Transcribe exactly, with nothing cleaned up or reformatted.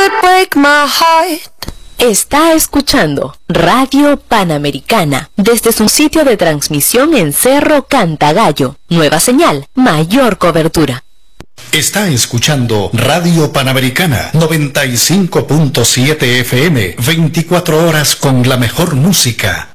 would break my heart. Está escuchando Radio Panamericana desde su sitio de transmisión en Cerro Cantagallo. Nueva señal, mayor cobertura. Está escuchando Radio Panamericana noventa y cinco punto siete F M, veinticuatro horas con la mejor música.